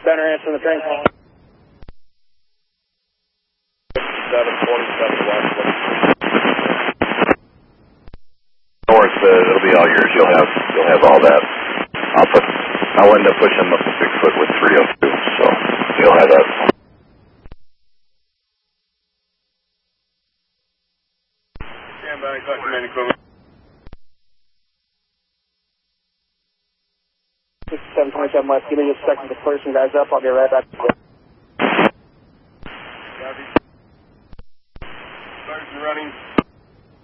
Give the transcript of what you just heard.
Benner answering the train call. 727 west. North, it'll be all yours. You'll have all that. I'll end up pushing up to 6 foot with 302, so you'll have that. Stand by, document equipment. 727 west, give me a second to clear some guys up. I'll be right back.